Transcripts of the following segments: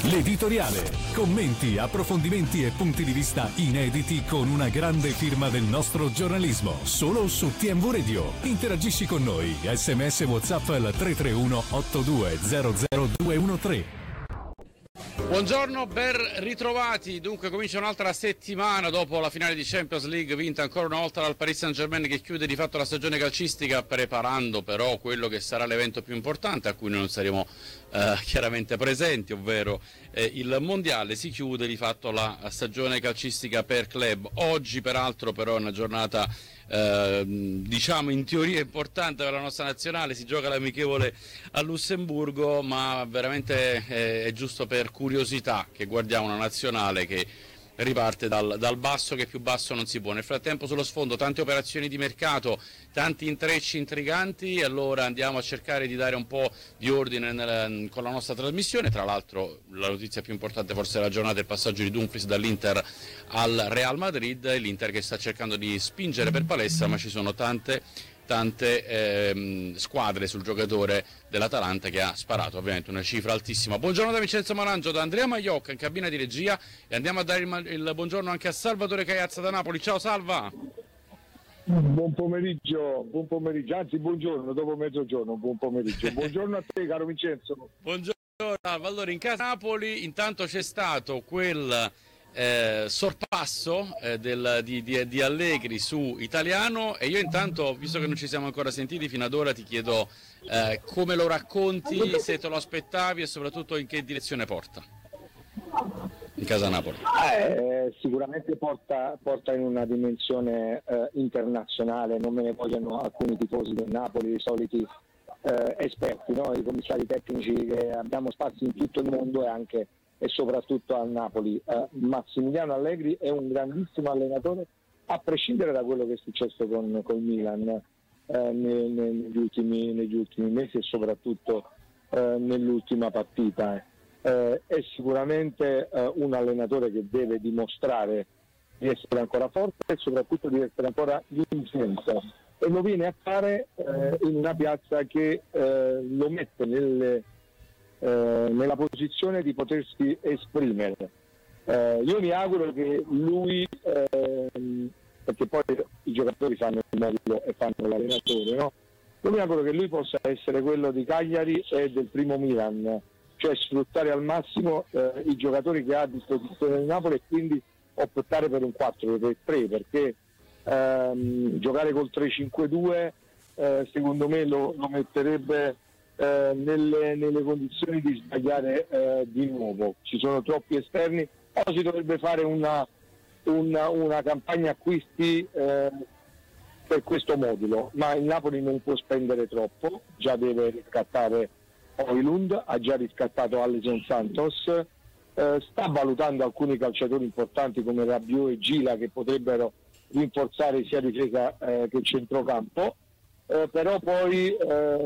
L'editoriale. Commenti, approfondimenti e punti di vista inediti con una grande firma del nostro giornalismo. Solo su TMV Radio. Interagisci con noi. SMS WhatsApp al 331 8200 213. Buongiorno, ben ritrovati. Dunque comincia un'altra settimana dopo la finale di Champions League vinta ancora una volta dal Paris Saint-Germain, che chiude di fatto la stagione calcistica, preparando però quello che sarà l'evento più importante a cui noi non saremo chiaramente presenti, ovvero il mondiale. Si chiude di fatto la stagione calcistica per club. Oggi peraltro però è una giornata diciamo in teoria importante per la nostra nazionale, si gioca l'amichevole a Lussemburgo, ma veramente è giusto per curiosità che guardiamo una nazionale che riparte dal basso, che più basso non si può. Nel frattempo sullo sfondo tante operazioni di mercato, tanti intrecci intriganti, e allora andiamo a cercare di dare un po' di ordine con la nostra trasmissione. Tra l'altro la notizia più importante forse della giornata è il passaggio di Dumfries dall'Inter al Real Madrid, l'Inter che sta cercando di spingere per palestra, ma ci sono tante squadre sul giocatore dell'Atalanta, che ha sparato ovviamente una cifra altissima. Buongiorno da Vincenzo Malangio, da Andrea Maiocca in cabina di regia, e andiamo a dare il buongiorno anche a Salvatore Caiazza da Napoli. Ciao Salva. Buon pomeriggio, anzi buongiorno, dopo mezzogiorno, buon pomeriggio. Buongiorno a te caro Vincenzo. Buongiorno Salva. Allora, in casa Napoli intanto c'è stato quel sorpasso di Allegri su Italiano, e io intanto, visto che non ci siamo ancora sentiti fino ad ora, ti chiedo come lo racconti, se te lo aspettavi e soprattutto in che direzione porta in casa Napoli. Sicuramente porta in una dimensione internazionale. Non me ne vogliono alcuni tifosi del Napoli, i soliti esperti, no? I commissari tecnici che abbiamo spazi in tutto il mondo e soprattutto a Napoli. Massimiliano Allegri è un grandissimo allenatore, a prescindere da quello che è successo con Milan negli ultimi mesi e soprattutto nell'ultima partita. È sicuramente un allenatore che deve dimostrare di essere ancora forte e soprattutto di essere ancora vincente, e lo viene a fare in una piazza che lo mette nella posizione di potersi esprimere. Io mi auguro che lui, perché poi i giocatori fanno il modulo e fanno l'allenatore, no? Io mi auguro che lui possa essere quello di Cagliari e del primo Milan, cioè sfruttare al massimo i giocatori che ha a disposizione del Napoli, e quindi optare per un 4-3, perché giocare col 3-5-2 secondo me lo metterebbe nelle condizioni di sbagliare di nuovo. Ci sono troppi esterni, o si dovrebbe fare una campagna acquisti per questo modulo, ma il Napoli non può spendere troppo, già deve riscattare Højlund, ha già riscattato Alisson Santos, sta valutando alcuni calciatori importanti come Rabiot e Gila, che potrebbero rinforzare sia difesa che centrocampo. Però poi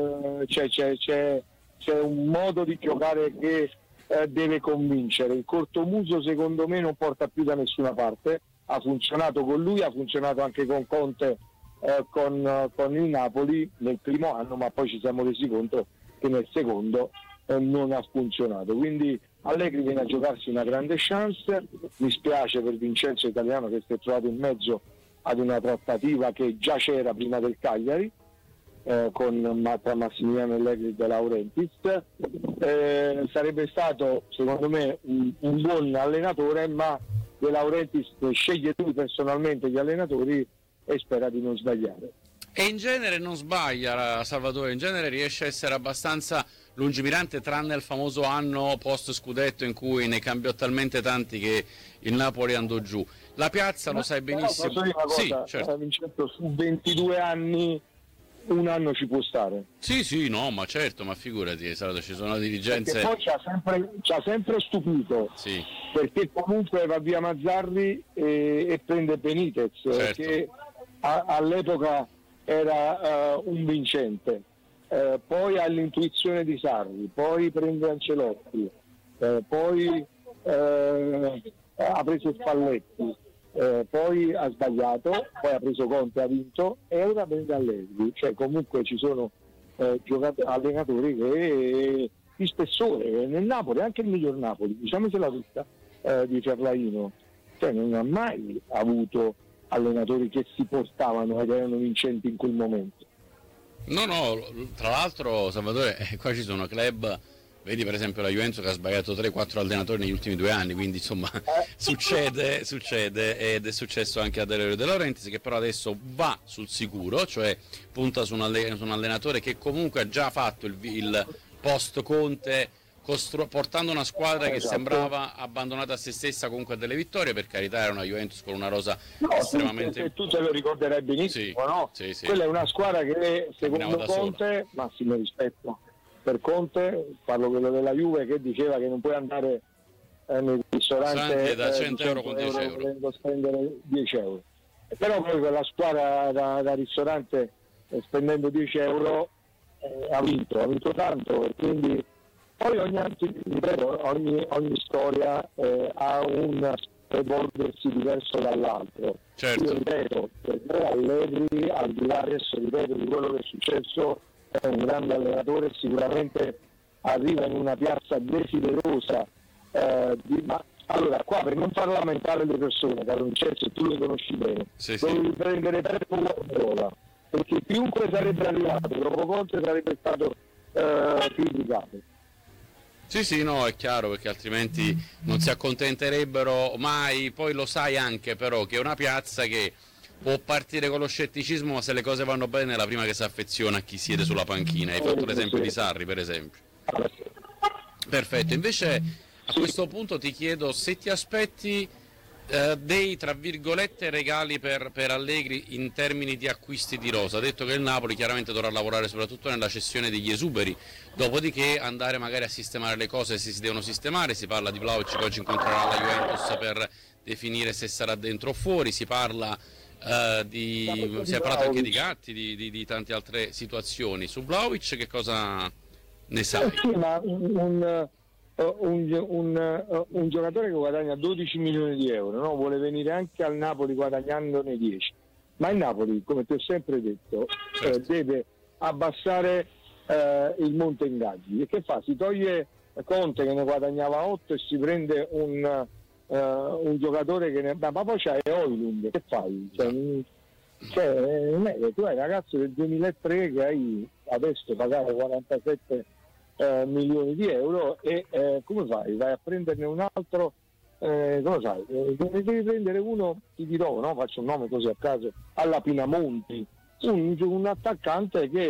c'è un modo di giocare che deve convincere. Il cortomuso secondo me non porta più da nessuna parte, ha funzionato con lui, ha funzionato anche con Conte, con il Napoli nel primo anno, ma poi ci siamo resi conto che nel secondo non ha funzionato. Quindi Allegri viene a giocarsi una grande chance. Mi spiace per Vincenzo Italiano, che si è trovato in mezzo ad una trattativa che già c'era prima del Cagliari, tra Massimiliano Allegri e De Laurentiis. Sarebbe stato secondo me un buon allenatore, ma De Laurentiis sceglie lui personalmente gli allenatori e spera di non sbagliare. E in genere non sbaglia Salvatore, in genere riesce a essere abbastanza lungimirante, tranne il famoso anno post scudetto in cui ne cambiò talmente tanti che il Napoli andò giù. La piazza lo sai benissimo. Posso dire una cosa, sì, certo. Vincenzo, su 22 anni un anno ci può stare. Sì, no, ma certo, ma figurati, ci sono dirigenze. Perché poi ci ha sempre stupito, sì, perché comunque va via Mazzarri e prende Benitez, certo, che all'epoca era un vincente, poi ha l'intuizione di Sarri, poi prende Ancelotti, poi ha preso Spalletti, poi ha sbagliato, poi ha preso Conte, ha vinto, e ora prende Allegri. Cioè comunque ci sono allenatori che di spessore. Nel Napoli, anche il miglior Napoli, diciamocela tutta, di Ferlaino, cioè non ha mai avuto allenatori che si portavano ed erano vincenti in quel momento. No, tra l'altro Salvatore, qua ci sono club, vedi per esempio la Juventus che ha sbagliato 3-4 allenatori negli ultimi 2 anni, quindi insomma succede ed è successo anche a Delio De Laurentiis, che però adesso va sul sicuro, cioè punta su un allenatore che comunque ha già fatto il post Conte, portando una squadra che sembrava abbandonata a se stessa, comunque a delle vittorie. Per carità, era una Juventus con una rosa estremamente... Tu te lo ricorderai benissimo, sì, no? Sì. Quella è una squadra che secondo Conte, massimo rispetto per Conte, parlo quello della Juve, che diceva che non puoi andare nel ristorante da 100 euro con 10 euro volendo spendere 10 euro. Però poi quella squadra da ristorante spendendo 10 euro ha vinto tanto, e quindi poi ogni storia ha un evolversi diverso dall'altro. Certo. Io ripeto, per me Allegri, al di là adesso di quello che è successo, è un grande allenatore, sicuramente arriva in una piazza desiderosa ma allora qua, per non far lamentare le persone, caro Vincenzo, tu le conosci bene, devi prendere Peppo Guardiola, perché chiunque sarebbe arrivato dopo Conte sarebbe stato criticato. Sì, no, è chiaro, perché altrimenti non si accontenterebbero mai. Poi lo sai anche però che è una piazza che può partire con lo scetticismo, ma se le cose vanno bene è la prima che si affeziona a chi siede sulla panchina. Hai fatto l'esempio di Sarri, per esempio. Perfetto, invece a questo punto ti chiedo se ti aspetti dei, tra virgolette, regali per Allegri in termini di acquisti di rosa. Ha detto che il Napoli chiaramente dovrà lavorare soprattutto nella cessione degli esuberi, dopodiché andare magari a sistemare le cose se si devono sistemare. Si parla di Vlahovic che oggi incontrerà la Juventus per definire se sarà dentro o fuori, si parla si è parlato anche di Gatti, di tante altre situazioni. Su Vlahovic che cosa ne sai? Sì, ma un giocatore che guadagna 12 milioni di euro, no? Vuole venire anche al Napoli guadagnandone 10, ma il Napoli, come ti ho sempre detto, deve abbassare il monte ingaggi. E che fa? Si toglie Conte che ne guadagnava 8 e si prende un giocatore che ma poi c'hai Højlund, che fai? Tu hai un ragazzo del 2003 che hai adesso pagato 47 milioni di euro e come fai? Vai a prenderne un altro, come sai? Devi prendere uno, ti dirò, no? Faccio un nome così a caso, alla Pinamonti, un attaccante che